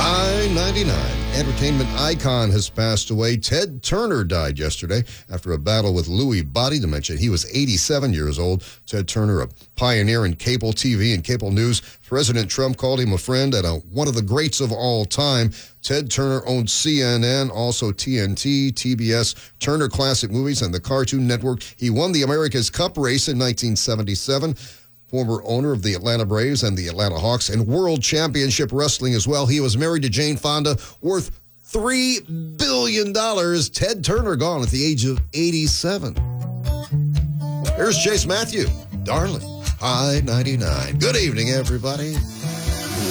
I-99 entertainment icon has passed away. Ted Turner died yesterday after a battle with Lewy body dementia. He was 87 years old. Ted Turner, a pioneer in cable TV and cable news. President Trump called him a friend and one of the greats of all time. Ted Turner owned CNN, also TNT, TBS, Turner Classic Movies, and the Cartoon Network. He won the America's Cup race in 1977. Former owner of the Atlanta Braves and the Atlanta Hawks, and World Championship Wrestling as well. He was married to Jane Fonda, worth $3 billion. Ted Turner gone at the age of 87. Here's Chase Matthew, Darling, I-99. Good evening, everybody.